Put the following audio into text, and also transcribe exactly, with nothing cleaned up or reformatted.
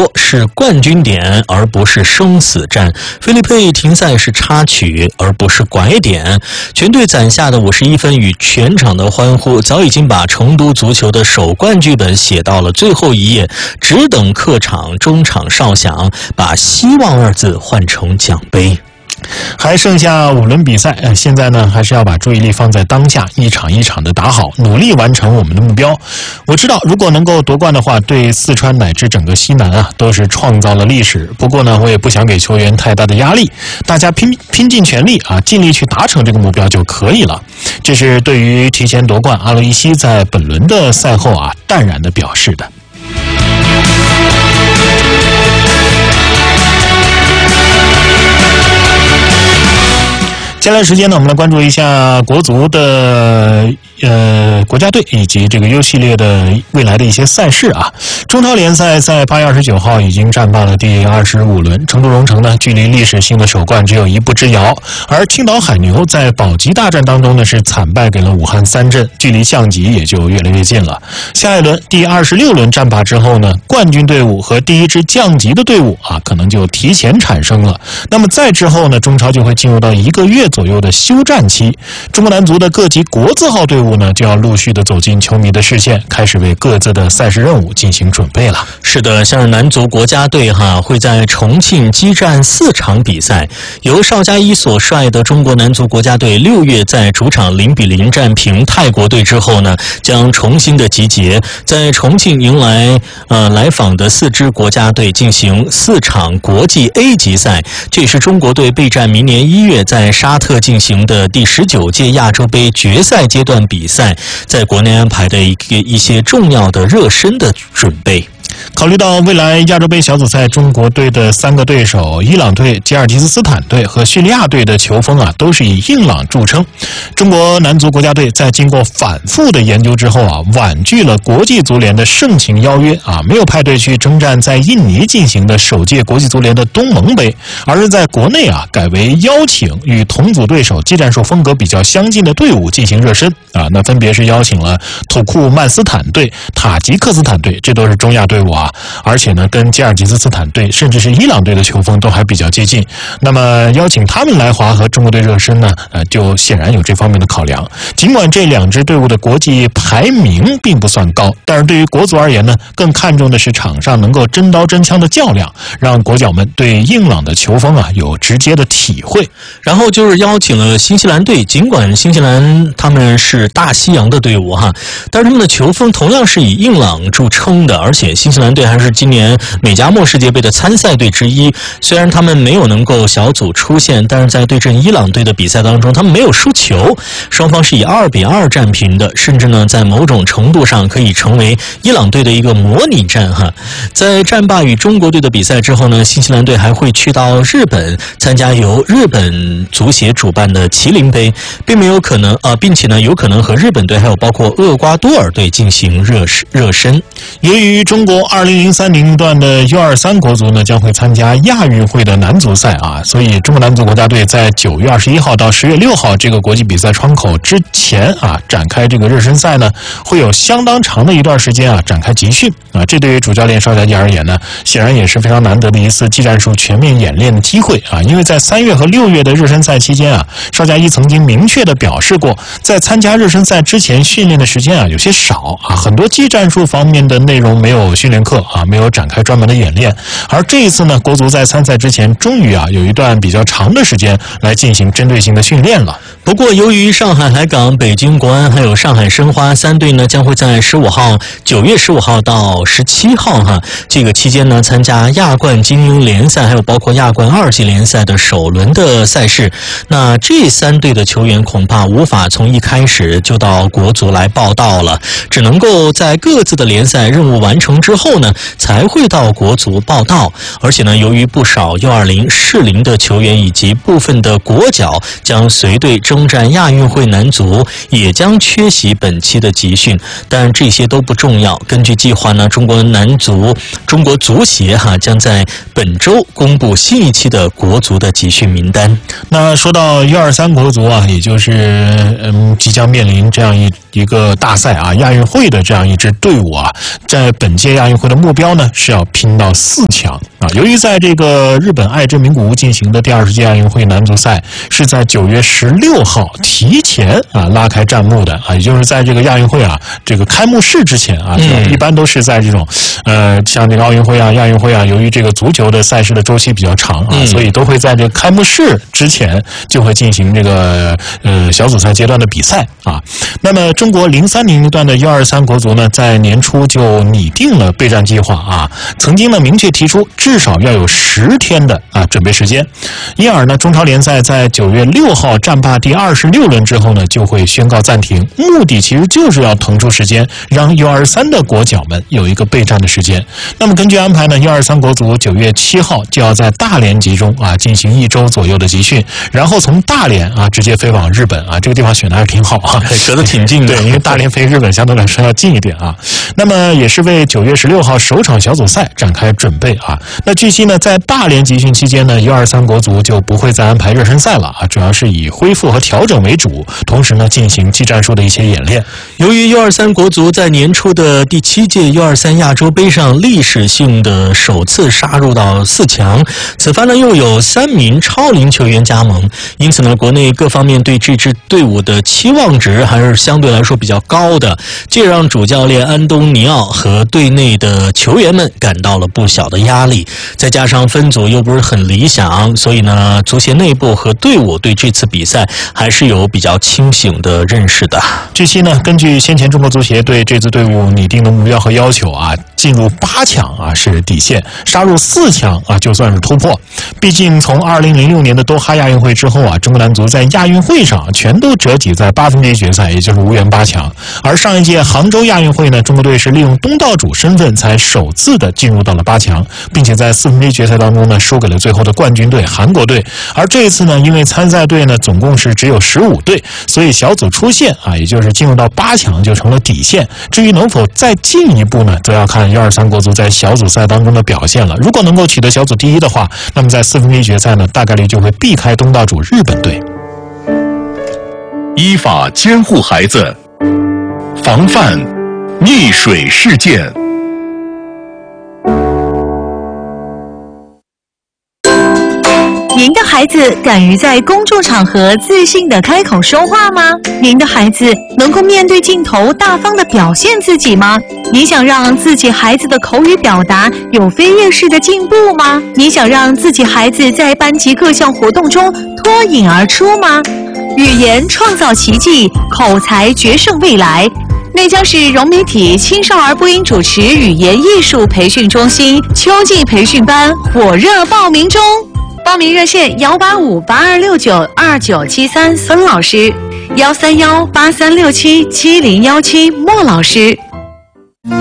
多是冠军点而不是生死战，菲利佩停赛是插曲而不是拐点。全队攒下的五十一分与全场的欢呼，早已经把成都足球的首冠剧本写到了最后一页，只等客场中场哨响，把希望二字换成奖杯。 还剩下五轮比赛，呃，现在呢还是要把注意力放在当下，一场一场的打好，努力完成我们的目标。我知道，如果能够夺冠的话，对四川乃至整个西南啊都是创造了历史。不过呢，我也不想给球员太大的压力，大家拼拼尽全力啊，尽力去达成这个目标就可以了。这是对于提前夺冠阿洛伊西在本轮的赛后啊淡然的表示的。接下来时间呢，我们来关注一下国足的呃国家队以及这个 U 系列的未来的一些赛事啊。中超联赛在八月二十九号已经战罢了第二十五轮，成都蓉城呢距离历史性的首冠只有一步之遥，而青岛海牛在保级大战当中呢是惨败给了武汉三镇，距离降级也就越来越近了。下一轮第二十六轮战罢之后呢，冠军队伍和第一支降级的队伍啊可能就提前产生了。那么再之后呢，中超就会进入到一个月左右的休战期，中国男足的各级国字号队伍呢，就要陆续的走进球迷的视线，开始为各自的赛事任务进行准备了。 是的，像是男足国家队哈会在重庆激战四场比赛，由邵佳一所率的中国男足国家队六月在主场零比零战平泰国队之后呢，将重新的集结，在重庆迎来呃来访的四支国家队进行四场国际 A 级赛，这也是中国队备战明年一月在沙特进行的第十九届亚洲杯决赛阶段比赛，在国内安排的一个一些重要的热身的准备。 考虑到未来亚洲杯小组赛中国队的三个对手伊朗队、吉尔吉斯斯坦队和叙利亚队的球风啊都是以硬朗著称，中国男足国家队在经过反复的研究之后啊，婉拒了国际足联的盛情邀约啊，没有派队去征战在印尼进行的首届国际足联的东盟杯，而是在国内啊改为邀请与同组对手技战术风格比较相近的队伍进行热身啊，那分别是邀请了土库曼斯坦队、塔吉克斯坦队，这都是中亚队伍啊，而且呢，跟吉尔吉斯斯坦队甚至是伊朗队的球风都还比较接近。那么邀请他们来华和中国队热身呢，呃，就显然有这方面的考量。尽管这两支队伍的国际排名并不算高，但是对于国足而言呢，更看重的是场上能够真刀真枪的较量，让国脚们对硬朗的球风啊有直接的体会。 然后就是邀请了新西兰队，尽管新西兰他们是大西洋的队伍哈，但是他们的球风同样是以硬朗著称的，而且新西兰队还是今年美加墨世界杯的参赛队之一。虽然他们没有能够小组出线，但是在对阵伊朗队的比赛当中，他们没有输球，双方是以二比二战平的，甚至呢，在某种程度上可以成为伊朗队的一个模拟战哈。在战罢与中国队的比赛之后呢，新西兰队还会去到日本参加由日本足协主办的麒麟杯，并没有可能啊、呃，并且呢，有可能和日本队还有包括厄瓜多尔队进行热热身。 由于中国二零零三年龄段的 U 二十三 国足呢将会参加亚运会的男足赛啊，所以中国男足国家队在九月二十一号到十月六号这个国际比赛窗口之前啊展开这个热身赛呢，会有相当长的一段时间啊展开集训啊，这对于主教练邵佳一而言呢，显然也是非常难得的一次技战术全面演练的机会啊，因为在三月和六月的热身赛期间啊，邵佳一曾经明确的表示过，在参加热身赛之前训练的时间啊有些少啊，很多技战术方面的内容没有训练课啊，没有展开专门的演练。而这一次呢，国足在参赛之前终于啊有一段比较长的时间来进行针对性的训练了。 不过由于上海海港、北京国安还有上海申花三队呢将会在十五号九月十五号到十七号哈这个期间呢参加亚冠精英联赛还有包括亚冠二级联赛的首轮的赛事，那这三队的球员恐怕无法从一开始就到国足来报到了，只能够在各自的联赛任务完成之后呢才会到国足报到。而且呢，由于不少 U 二十 适龄的球员以及部分的国脚将随队征战亚运会男足，也将缺席本期的集训，但这些都不重要。根据计划呢，中国男足中国足协哈将在本周公布新一期的国足的集训名单。 那说到 U 二十三 国足啊，也就是嗯即将面临这样一一个大赛啊，亚运会的这样一支队伍啊，在本届亚运会的目标呢是要拼到四强啊。由于在这个日本爱知名古屋进行的第二十届亚运会男足赛是在九月十六号提前啊拉开战幕的啊，也就是在这个亚运会啊这个开幕式之前啊，嗯、一般都是在这种呃像这个奥运会啊、亚运会啊，由于这个足球的赛事的周期比较长啊，嗯、所以都会在这个开幕式之前就会进行这个呃小组赛阶段的比赛啊。那么中国零三年龄段的 U 二三国足呢，在年初就拟定了备战计划啊，曾经呢明确提出至少要有十天的啊准备时间，因而呢中超联赛在九月六号战罢第二十六轮之后呢就会宣告暂停，目的其实就是要腾出时间让 U 二三的国脚们有一个备战的时间。那么根据安排呢 ，U 二三国足九月七号就要在大连集中啊进行一周左右的集训，然后从大连啊直接飞往日本啊，这个地方选的还是挺好啊， 隔得挺近的， 对，因为大连飞日本相对来说要近一点啊。那么也是为九月十六号首场小组赛展开准备啊。那据悉呢，在大连集训期间呢 ，U 二三国足就不会再安排热身赛了啊，主要是以恢复和调整为主，同时呢进行技战术的一些演练。 由于 U 二三国足在年初的第七届 U 二三亚洲杯上历史性的首次杀入到四强，此番呢又有三名超龄球员加盟，因此呢国内各方面对这支队伍的期望值还是相对来说比较高的，这让主教练安东尼奥和队内的球员们感到了不小的压力。再加上分组又不是很理想，所以呢足协内部和队伍对这次比赛还是有比较清醒的认识的。 据悉呢，根据先前中国足协对这支队伍拟定的目标和要求啊，进入八强啊是底线，杀入四强啊就算是突破。毕竟从二零零六年的多哈亚运会之后啊，中国男足在亚运会上全都折戟在八分之一决赛，也就是无缘八强。而上一届杭州亚运会呢，中国队是利用东道主身份才首次的进入到了八强，并且在四分之一决赛当中呢输给了最后的冠军队韩国队。而这一次呢，因为参赛队呢总共是只有十五队，所以小组出线啊，也就是进入到八强就成了底线。至于能否再进一步呢，则要看 U 二三国足在小组赛当中的表现了。如果能够取得小组第一的话，那么在四分之一决赛呢，大概率就会避开东道主日本队。 依法监护孩子，防范溺水事件。 您的孩子敢于在公众场合自信地开口说话吗？您的孩子能够面对镜头大方地表现自己吗？你想让自己孩子的口语表达有飞跃式的进步吗？你想让自己孩子在班级各项活动中脱颖而出吗？语言创造奇迹，口才决胜未来。内江市融媒体青少儿播音主持语言艺术培训中心秋季培训班火热报名中。报名热线幺八五八二六九二九七三孙老师，幺三幺八三六七七零幺七莫老师。